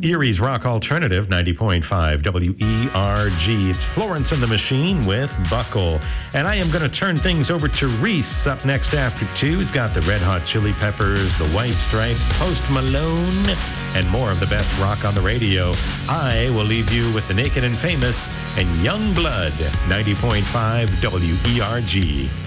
Erie's Rock Alternative, 90.5 WERG. It's Florence and the Machine with Buckle. And I am going to turn things over to Reese up next after 2. He's got the Red Hot Chili Peppers, the White Stripes, Post Malone, and more of the best rock on the radio. I will leave you with the Naked and Famous and Young Blood, 90.5 WERG.